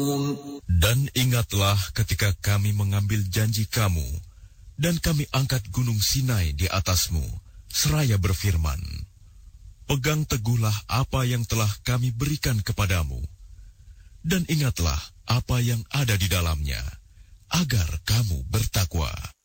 Dan ingatlah ketika kami mengambil janji kamu, dan kami angkat gunung Sinai di atasmu, seraya berfirman, pegang teguhlah apa yang telah kami berikan kepadamu, dan ingatlah apa yang ada di dalamnya, agar kamu bertakwa.